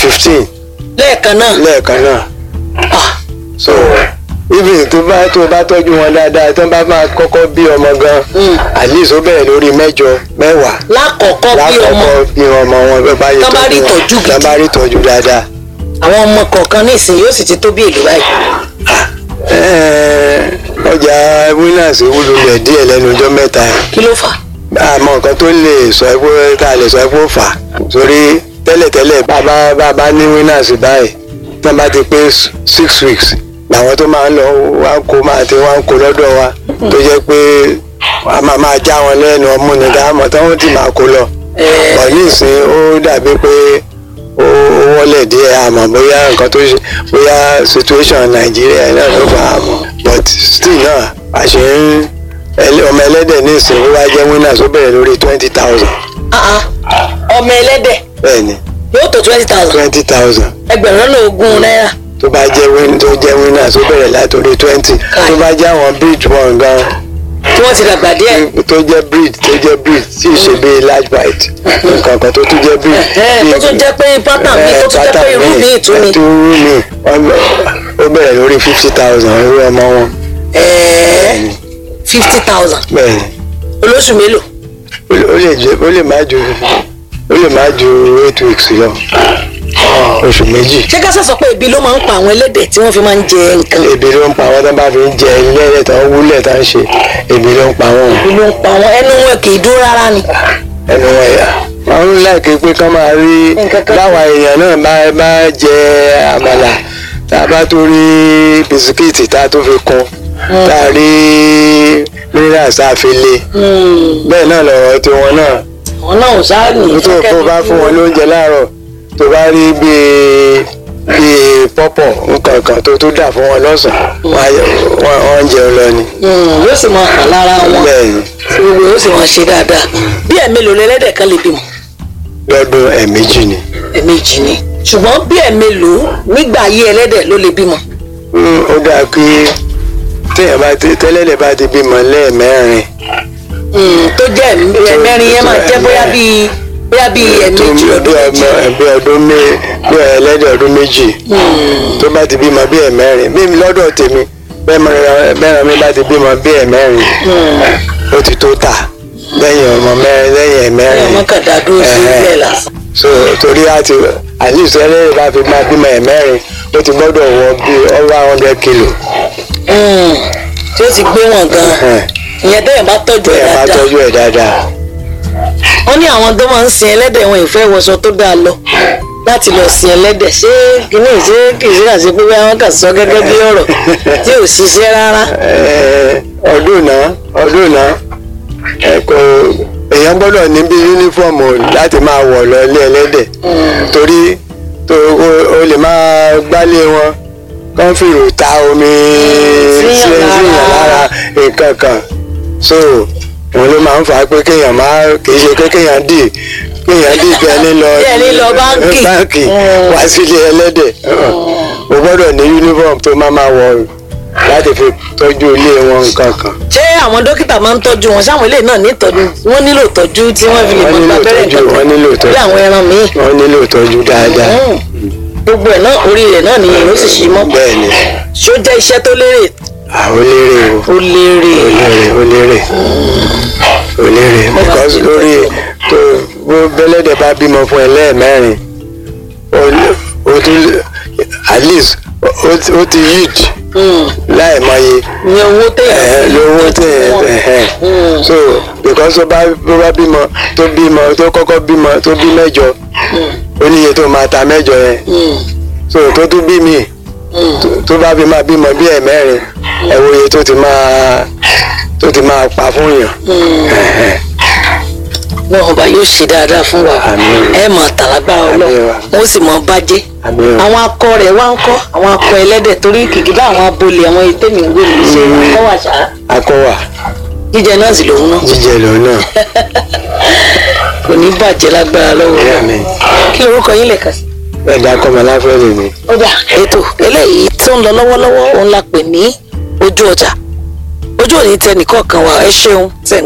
15 lẹ́ẹ̀kan náà. So even tó bá tọ́jú wọn dáadáa tó bá máa kọ́kọ́ bí ọmọ gan at least ó bẹ̀rẹ̀ lórí 10 10. lákọ̀ọ́kọ́ bí ọmọ wọn bá yẹ tó bá rí tọ́jú dáadáa. àwọn ọmọ kọ̀ọ̀kan ní ìsìn yóò sì ti tó bí èlò báyìí. ọjà winners wúlulẹ̀ díẹ̀ lẹ́nu ọjọ́ mẹ́ta. kí ló fà? àmọ́ nǹkan tó lè sọ ẹ́ tá a lè sọ ẹ́ kó fà torí tẹ́lẹ̀tẹ́lẹ̀ bàbá ní winners báyìí tí wọ́n bá ti pé 6 weeks làwọn tó máa ń lọ wá ń kó lọ́dọ̀ wa tó jẹ́ pé a máa já wọn lẹ́nu ọmú ni dáhàmọ́ tí wọ́n ti máa kó lọ. bọ̀ ní ìsìn ó dàbí pé ó wọlé díẹ̀ àmọ́ bóyá nǹkan tó ṣe bóyá situation Nàìjíríà náà ló fà á mọ́ but still náà àṣẹ ọmọ ẹlẹ́dẹ̀ ní ìsìn ó wá jẹ́ winners ó bẹ̀rẹ̀ lórí 20,000. ọmọ ẹlẹ́dẹ̀ bẹ́ẹ̀ni yóò tó 20,000. ẹgbẹ̀rún lọ́nà ogún náírà. tó bá jẹ́ winners ó bẹ̀rẹ̀ látòrí 20. tó bá jẹ́ àwọn breed wọn gan. tí wọ́n ti dàgbà díẹ̀. tó jẹ́ breed tí ì ṣe bí large bite nǹkan kan tó tún jẹ́ breed. tó tún jẹ́ pé pattern mi tó tún jẹ́ pé irú mi ìtúni. ó bẹ̀rẹ̀ lórí 50,000 irú ọmọ wọn. 50,000. bẹ́ẹ̀ni. olóṣù mélòó? ó lè má ju 8 weeks lọ. oṣù méjì. ṣé ká sọ pé ebi ló máa ń pa àwọn ẹlẹ́dẹ̀ tí wọ́n fi máa ń jẹ nǹkan? ebi ló ń pa àwọn tó bá fi ń jẹ ẹlẹ́dẹ̀ tó ń wúlẹ̀ tó ń ṣe ebi ló ń pa wọn. ebi ló ń pa wọn ẹnu wọn kì í dúró rárá ni. ẹnu wọn yà wọn ń láìpẹ́ pé kán máa rí báwa èèyàn náà bá jẹ àmàlà tá a bá tó rí bisikíìtì tá a tó fi kún tá a rí minerals tá a fi lé bẹ́ẹ̀ náà lọ̀rọ̀ tiwọn náà. wọn náà ò sáà ní kẹ́kẹ́ tó bá fún wọn lóúnjẹ láàárọ̀ tó bá rí bíi pọ́pọ̀ nǹkan kan tó tún dà fún wọn lọ́sàn-án wọ́n jẹun lọ ni. yóò sì máa hàn lára wọn gbogbo yóò sì máa ṣe dáadáa. bí ẹ̀mélòó lẹ́lẹ́dẹ̀ kan lè bímọ? lọ́dún ẹ̀ẹ̀mejì ni. ẹ̀ẹ̀mejì ni ṣùgbọ́n bí ẹ̀mélòó nígbà ayé ẹlẹ́dẹ̀ ló lè bímọ? ó dáa kí tẹ́lẹ̀dẹ̀ bá ti bímọ lẹ́ẹ̀mẹ́rin. tó jẹ́ ẹ̀mẹ́rin yẹn máa jẹ́ bóyá bíi ẹ̀ẹ̀mejì ọdún méjì. bí ẹlẹ́dẹ̀ ọdún méjì tó bá ti bímọ bí ẹ̀mẹ́rin bí lọ́dọ̀ tèmi bẹ́ẹ̀ mi bá ti bímọ bí ẹ̀mẹ́rin ó ti tó tà lẹ́yìn ọmọ mẹ́rin lẹ́yìn ẹ̀mẹ́rin. ọmọ kàdá dúró sí ilé lásán. so torí àti àlìsí ẹlẹ́dẹ̀ bá fi máa bímọ ẹ̀mẹ́rin ó ti gbọ́dọ̀ wọ bí over 100 kilo. tí ó ti gbé wọn gan-an ìyẹn tẹ́yìn bá tọ́jú ẹ̀ dáadáa. wọ́n ní àwọn tó máa ń sin ẹlẹ́dẹ̀ wọn ìfẹ́ wọṣọ tó dáa lọ láti lọ sin ẹlẹ́dẹ̀ ṣé kìíní kìí ṣe àṣẹ pé wọ́n kà sọ gẹ́gẹ́ bí ọ̀rọ̀ tí ò ṣiṣẹ́ rárá. ọdún náà èèyàn gbọ́dọ̀ níbi yúnífọ̀mù láti máa wọ̀ lọ ilé ẹlẹ́dẹ̀ torí o lè máa gbálé wọn kán fìrò ta omi síyàn lára nǹkan kan so òun ló máa ń fà á pé kéèyàn kì í ṣe pé kéèyàn dì bẹ́ẹ̀ lọ báńkì wá sílé ẹlẹ́dẹ̀ o gbọ́dọ̀ ní uniform tó máa wọ̀ láti fi tọ́jú ilé wọn nǹkan kan. ṣé àwọn dókítà máa ń tọ́jú wọn sáwọn ilé náà wọ́n nílò ìtọ́jú tí wọ́n fi lè mọ abẹ́rẹ́ ìtọ́jú bí àwọn ẹran míì. wọ́n nílò ìtọ́jú dáadáa. gbogbo ẹ̀ náà orí rẹ̀ náà ni ó sì ṣí mọ́. bẹ́ẹ̀ni. ṣó jẹ́ iṣẹ́ tó lérè? ó lérè o. ó lérè because lórí tó bẹ́lẹ́dẹ̀ bá bímọ fún ẹ lẹ́ẹ̀mẹ́rin at least ó ti yíìdì láì mọye ní owó tẹ̀ so because ó bá bímọ tó kọ́kọ́ bímọ tó bí mẹ́jọ ó níye tó máa ta mẹ́jọ yẹn so tó tún bí mi tó bá bímọ bí ẹ̀mẹ́rin ẹ wo iye tó ti máa pa fún yàn. wọn ọba yóò ṣe dáadáa fún wa ẹ mọ tàlágbára Ọlọ́run wọn sì mọ bàjẹ́ àwọn akọ rẹ̀ wá ń kọ́ àwọn akọ ẹlẹ́dẹ̀ torí kìkìdá àwọn abolè àwọn ètè mi ń gbé mi ṣe akọ wà ṣá. akọ wà. jíjẹ náà sì lòun náà. jíjẹ lòun náà. kò ní bàjẹ́ lágbára lọ́wọ́ kí orúkọ yín lè kà sí. ẹ̀dá Kọ́mọláfẹ́ lè ní. ó dà ètò eléyìí tó ń lọ lọ́wọ́lọ́wọ́ òun la pè ní ojú ọjà ojú òní tẹ nìkọ̀ọ̀kan wa ẹ ṣeun tẹ̀ ń